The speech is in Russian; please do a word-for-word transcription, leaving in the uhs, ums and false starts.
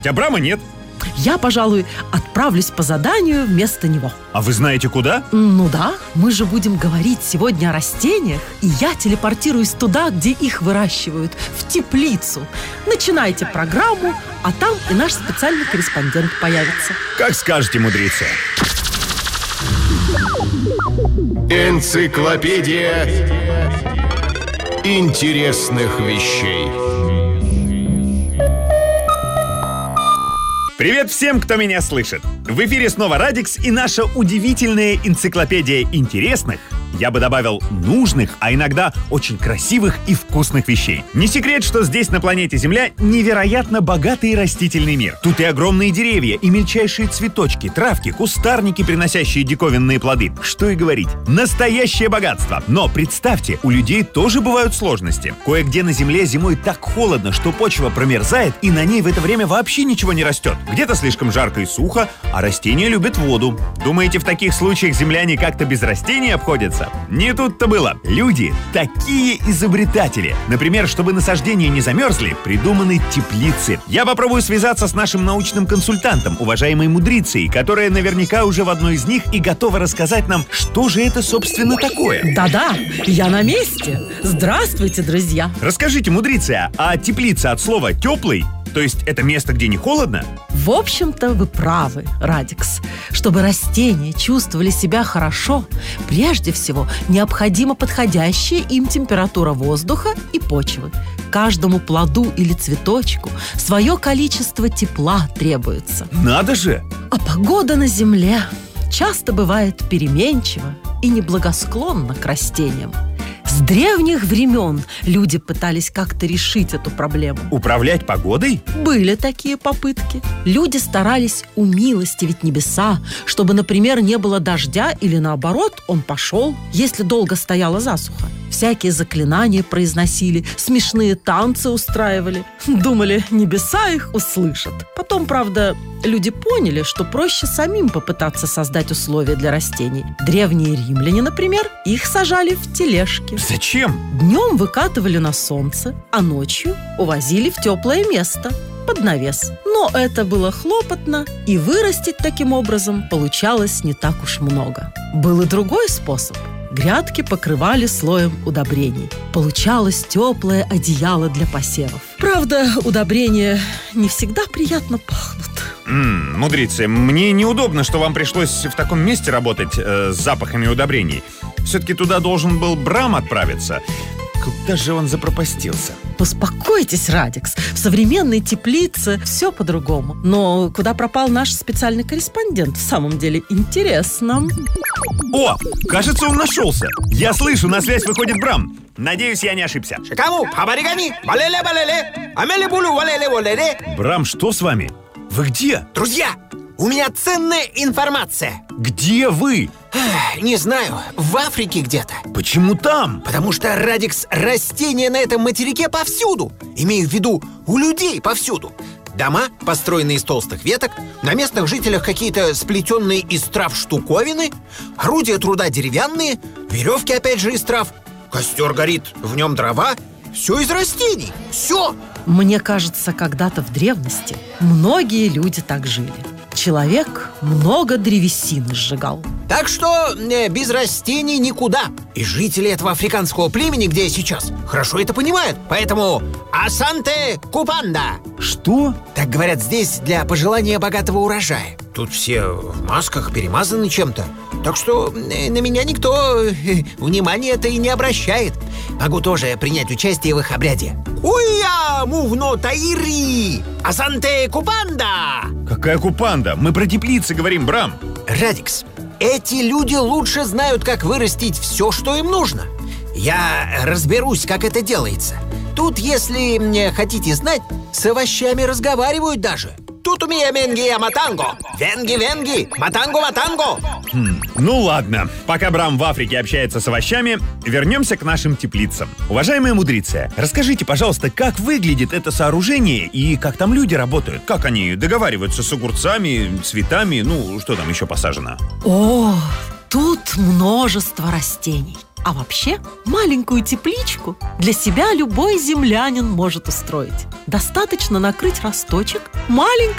А Брама нет. Я, пожалуй, отправлюсь по заданию вместо него. А вы знаете куда? Ну да, мы же будем говорить сегодня о растениях, и я телепортируюсь туда, где их выращивают, в теплицу. Начинайте программу, а там и наш специальный корреспондент появится. Как скажете, мудрица. Энциклопедия интересных вещей. Привет всем, кто меня слышит! В эфире снова Радикс и наша удивительная энциклопедия интересных, я бы добавил нужных, а иногда очень красивых и вкусных вещей. Не секрет, что здесь на планете Земля невероятно богатый растительный мир. Тут и огромные деревья, и мельчайшие цветочки, травки, кустарники, приносящие диковинные плоды. Что и говорить, настоящее богатство. Но представьте, у людей тоже бывают сложности. Кое-где на Земле зимой так холодно, что почва промерзает, и на ней в это время вообще ничего не растет. Где-то слишком жарко и сухо, а растения любят воду. Думаете, в таких случаях земляне как-то без растений обходятся? Не тут-то было. Люди такие изобретатели. Например, чтобы насаждения не замерзли, придуманы теплицы. Я попробую связаться с нашим научным консультантом, уважаемой мудрицей, которая наверняка уже в одной из них и готова рассказать нам, что же это, собственно, такое. Да-да, я на месте. Здравствуйте, друзья. Расскажите, мудрица, а теплица от слова «теплый»? То есть это место, где не холодно? В общем-то, вы правы, Радикс. Чтобы растения чувствовали себя хорошо, прежде всего необходима подходящая им температура воздуха и почвы. Каждому плоду или цветочку свое количество тепла требуется. Надо же! А погода на Земле часто бывает переменчива и неблагосклонна к растениям. С древних времен люди пытались как-то решить эту проблему. Управлять погодой? Были такие попытки. Люди старались умилостивить небеса, чтобы, например, не было дождя или, наоборот, он пошел, если долго стояла засуха. Всякие заклинания произносили, смешные танцы устраивали. Думали, небеса их услышат. Потом, правда, люди поняли, что проще самим попытаться создать условия для растений. Древние римляне, например, их сажали в тележки. Зачем? Днем выкатывали на солнце, а ночью увозили в теплое место, под навес. Но это было хлопотно, и вырастить таким образом получалось не так уж много. Был и другой способ. Грядки покрывали слоем удобрений. Получалось теплое одеяло для посевов. Правда, удобрения не всегда приятно пахнут. М-м, мудрица, мне неудобно, что вам пришлось в таком месте работать э, с запахами удобрений. Все-таки туда должен был Брам отправиться. Куда же он запропастился? Успокойтесь, Радикс. В современной теплице все по-другому. Но куда пропал наш специальный корреспондент? В самом деле интересно. О, кажется, он нашелся. Я слышу, на связь выходит Брам. Надеюсь, я не ошибся. Брам, что с вами? Вы где? Друзья, у меня ценная информация. Где вы? Не знаю, в Африке где-то. Почему там? Потому что, Радикс, растения на этом материке повсюду. Имею в виду, у людей повсюду. Дома, построенные из толстых веток, на местных жителях какие-то сплетенные из трав штуковины, орудия труда деревянные, веревки опять же из трав, костер горит, в нем дрова. Все из растений, все. Мне кажется, когда-то в древности многие люди так жили. Человек много древесины сжигал. Так что э, без растений никуда. И жители этого африканского племени, где я сейчас, хорошо это понимают. Поэтому асанте купанда. Что? Так говорят здесь для пожелания богатого урожая. Тут все в масках перемазаны чем-то. Так что э, на меня никто э, внимания-то и не обращает. Могу тоже принять участие в их обряде. Уя, мувно таири, асанте купанда. Какая купанда? Мы про теплицы говорим, Брам. Радикс, эти люди лучше знают, как вырастить все, что им нужно. Я разберусь, как это делается. Тут, если мне хотите знать, с овощами разговаривают даже. Тут у меня менги матанго. Венги-венги, матанго-матанго. Хм, ну ладно, пока Брам в Африке общается с овощами, вернемся к нашим теплицам. Уважаемая мудрица, расскажите, пожалуйста, как выглядит это сооружение и как там люди работают? Как они договариваются с огурцами, цветами, ну, что там еще посажено? О, тут множество растений. А вообще, маленькую тепличку для себя любой землянин может устроить. Достаточно накрыть росточек маленькой